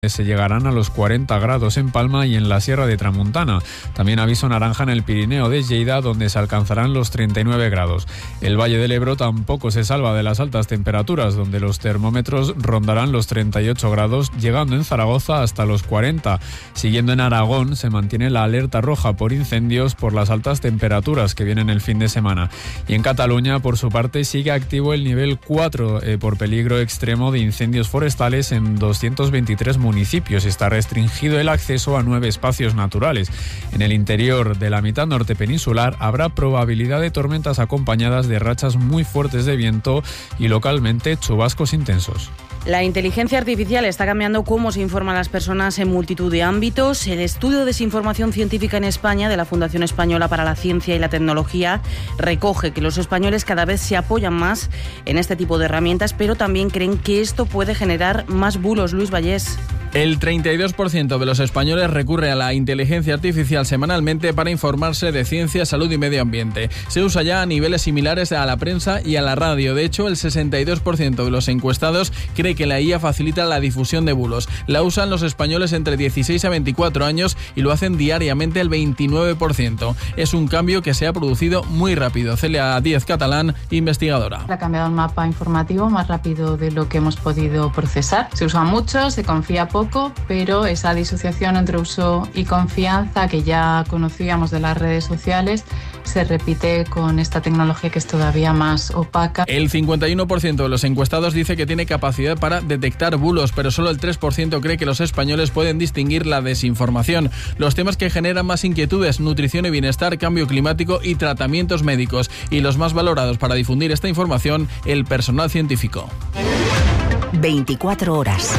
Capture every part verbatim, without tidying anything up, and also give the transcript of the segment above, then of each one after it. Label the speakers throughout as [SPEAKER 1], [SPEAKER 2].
[SPEAKER 1] Se llegarán a los cuarenta grados en Palma y en la Sierra de Tramuntana. También aviso naranja en el Pirineo de Lleida, donde se alcanzarán los treinta y nueve grados. El Valle del Ebro tampoco se salva de las altas temperaturas, donde los termómetros rondarán los treinta y ocho grados, llegando en Zaragoza hasta los cuarenta. Siguiendo en Aragón, se mantiene la alerta roja por incendios por las altas temperaturas que vienen el fin de semana. Y en Cataluña, por su parte, sigue activo el nivel cuatro eh, por peligro extremo de incendios forestales en doscientos veintitrés municipios. municipios. Está restringido el acceso a nueve espacios naturales. En el interior de la mitad norte peninsular habrá probabilidad de tormentas acompañadas de rachas muy fuertes de viento y localmente chubascos intensos.
[SPEAKER 2] La inteligencia artificial está cambiando cómo se informa a las personas en multitud de ámbitos. El estudio de desinformación científica en España de la Fundación Española para la Ciencia y la Tecnología recoge que los españoles cada vez se apoyan más en este tipo de herramientas, pero también creen que esto puede generar más bulos. Luis Vallés.
[SPEAKER 3] El treinta y dos por ciento de los españoles recurre a la inteligencia artificial semanalmente para informarse de ciencia, salud y medio ambiente. Se usa ya a niveles similares a la prensa y a la radio. De hecho, el sesenta y dos por ciento de los encuestados cree que la I A facilita la difusión de bulos. La usan los españoles entre dieciséis a veinticuatro años y lo hacen diariamente el veintinueve por ciento. Es un cambio que se ha producido muy rápido. Celia Díez Catalán, investigadora.
[SPEAKER 4] Ha cambiado el mapa informativo más rápido de lo que hemos podido procesar. Se usa mucho, se confía poco. Poco, pero esa disociación entre uso y confianza que ya conocíamos de las redes sociales se repite con esta tecnología que es todavía más opaca.
[SPEAKER 3] El cincuenta y uno por ciento de los encuestados dice que tiene capacidad para detectar bulos, pero solo el tres por ciento cree que los españoles pueden distinguir la desinformación. Los temas que generan más inquietudes: nutrición y bienestar, cambio climático y tratamientos médicos. Y los más valorados para difundir esta información, el personal científico.
[SPEAKER 5] veinticuatro horas.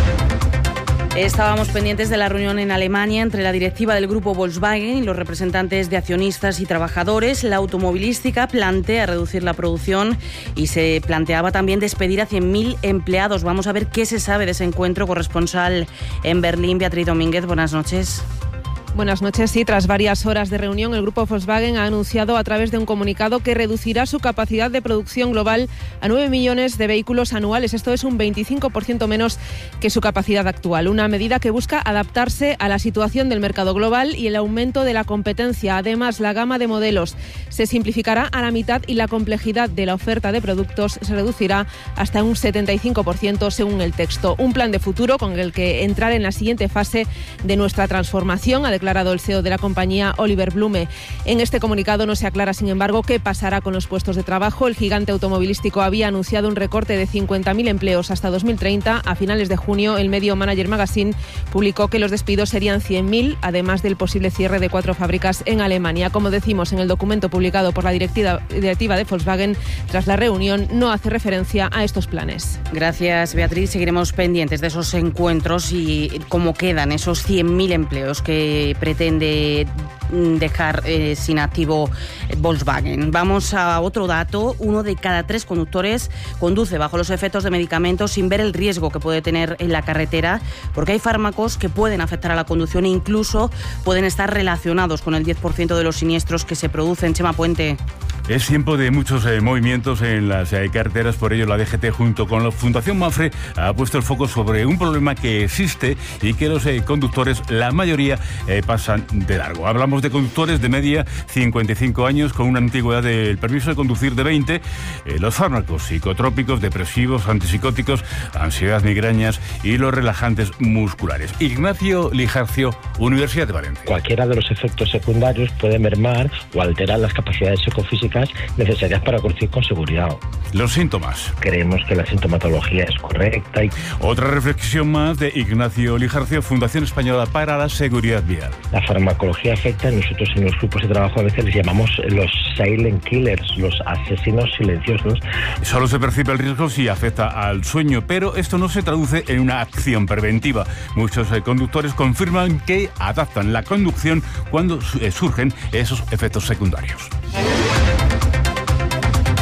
[SPEAKER 2] Estábamos pendientes de la reunión en Alemania entre la directiva del grupo Volkswagen y los representantes de accionistas y trabajadores. La automovilística plantea reducir la producción y se planteaba también despedir a cien mil empleados. Vamos a ver qué se sabe de ese encuentro. Corresponsal en Berlín, Beatriz Domínguez, buenas noches.
[SPEAKER 6] Buenas noches. Sí, tras varias horas de reunión, el grupo Volkswagen ha anunciado a través de un comunicado que reducirá su capacidad de producción global a nueve millones de vehículos anuales. Esto es un veinticinco por ciento menos que su capacidad actual. Una medida que busca adaptarse a la situación del mercado global y el aumento de la competencia. Además, la gama de modelos se simplificará a la mitad y la complejidad de la oferta de productos se reducirá hasta un setenta y cinco por ciento según el texto. Un plan de futuro con el que entrar en la siguiente fase de nuestra transformación, ha declarado el C E O de la compañía, Oliver Blume. En este comunicado no se aclara, sin embargo, qué pasará con los puestos de trabajo. El gigante automovilístico había anunciado un recorte de cincuenta mil empleos hasta dos mil treinta. A finales de junio, el medio Manager Magazine publicó que los despidos serían cien mil, además del posible cierre de cuatro fábricas en Alemania. Como decimos en el documento publicado por la directiva, directiva de Volkswagen, tras la reunión no hace referencia a estos planes.
[SPEAKER 2] Gracias, Beatriz. Seguiremos pendientes de esos encuentros y cómo quedan esos cien mil empleos que pretende dejar eh, sin activo Volkswagen. Vamos a otro dato. Uno de cada tres conductores conduce bajo los efectos de medicamentos sin ver el riesgo que puede tener en la carretera, porque hay fármacos que pueden afectar a la conducción e incluso pueden estar relacionados con el diez por ciento de los siniestros que se producen. Chema Puente.
[SPEAKER 7] Es tiempo de muchos eh, movimientos en las eh, carreteras, por ello la D G T junto con la Fundación Mapfre ha puesto el foco sobre un problema que existe y que los eh, conductores, la mayoría, eh, pasan de largo. Hablamos de conductores de media cincuenta y cinco años con una antigüedad del permiso de conducir de veinte, eh, los fármacos psicotrópicos, depresivos, antipsicóticos, ansiedad, migrañas y los relajantes musculares. Ignacio Lijarcio, Universidad de Valencia.
[SPEAKER 8] Cualquiera de los efectos secundarios puede mermar o alterar las capacidades psicofísicas necesarias para conducir con seguridad.
[SPEAKER 7] Los síntomas.
[SPEAKER 8] Creemos que la sintomatología es correcta. Y...
[SPEAKER 7] Otra reflexión más de Ignacio Lijarcio, Fundación Española para la Seguridad Vial.
[SPEAKER 8] La farmacología afecta, nosotros en los grupos de trabajo a veces les llamamos los silent killers, los asesinos silenciosos.
[SPEAKER 7] Solo se percibe el riesgo si afecta al sueño, pero esto no se traduce en una acción preventiva. Muchos eh, conductores confirman que adaptan la conducción cuando eh, surgen esos efectos secundarios.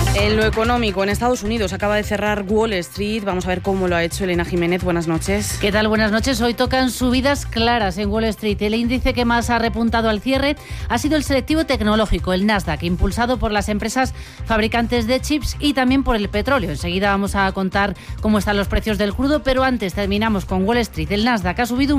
[SPEAKER 2] En lo económico, en Estados Unidos acaba de cerrar Wall Street. Vamos a ver cómo lo ha hecho Elena Jiménez. Buenas noches.
[SPEAKER 5] ¿Qué tal? Buenas noches. Hoy tocan subidas claras en Wall Street. El índice que más ha repuntado al cierre ha sido el selectivo tecnológico, el Nasdaq, impulsado por las empresas fabricantes de chips y también por el petróleo. Enseguida vamos a contar cómo están los precios del crudo, pero antes terminamos con Wall Street. El Nasdaq ha subido un